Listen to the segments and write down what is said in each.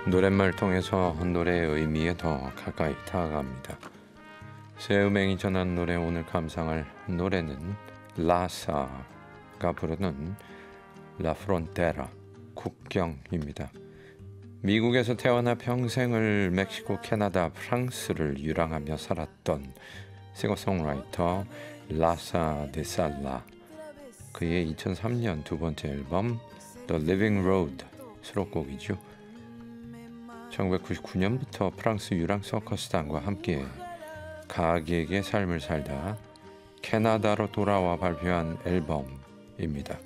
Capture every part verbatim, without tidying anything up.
노랫말 통해서 노래의 의미에 더 가까이 다가갑니다. 새 음행이 전한 노래, 오늘 감상할 노래는 라사가 부르는 라 프론테라, 국경입니다. 미국에서 태어나 평생을 멕시코, 캐나다, 프랑스를 유랑하며 살았던 싱어송라이터 라사 데 살라, 그의 이천삼 년 두 번째 앨범 The Living Road 수록곡이죠. 천구백구십구 년부터 프랑스 유랑 서커스단과 함께 가객의 삶을 살다 캐나다로 돌아와 발표한 앨범입니다.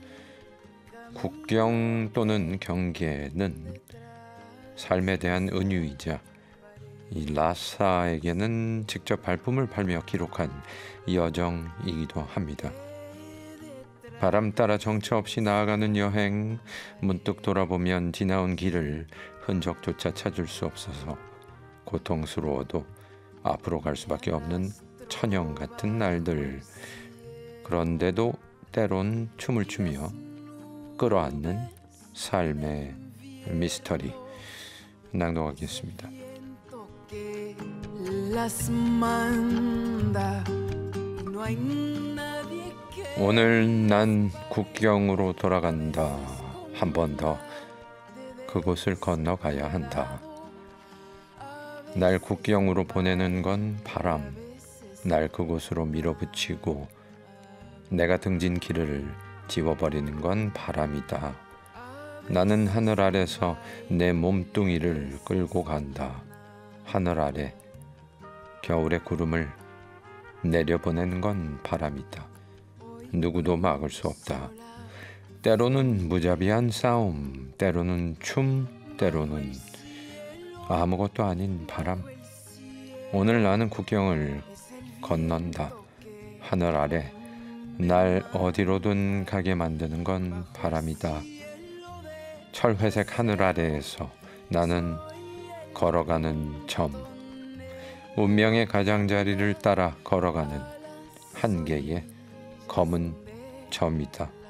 국경 또는 경계는 삶에 대한 은유이자 이 라사에게는 직접 발품을 팔며 기록한 여정이기도 합니다. 바람 따라 정처 없이 나아가는 여행, 문득 돌아보면 지나온 길을 흔적조차 찾을 수 없어서 고통스러워도 앞으로 갈 수밖에 없는 천영 같은 날들, 그런데도 때론 춤을 추며 끌어안는 삶의 미스터리, 낭독하겠습니다. 오늘 난 국경으로 돌아간다. 한 번 더 그곳을 건너가야 한다. 날 국경으로 보내는 건 바람, 날 그곳으로 밀어붙이고 내가 등진 길을 지워버리는 건 바람이다. 나는 하늘 아래서 내 몸뚱이를 끌고 간다. 하늘 아래 겨울의 구름을 내려보내는 건 바람이다. 누구도 막을 수 없다. 때로는 무자비한 싸움, 때로는 춤, 때로는 아무것도 아닌 바람. 오늘 나는 국경을 건넌다. 하늘 아래 날 어디로든 가게 만드는 건 바람이다. 철회색 하늘 아래에서 나는 걸어가는 점, 운명의 가장자리를 따라 걸어가는 한 개의 검은 점이다.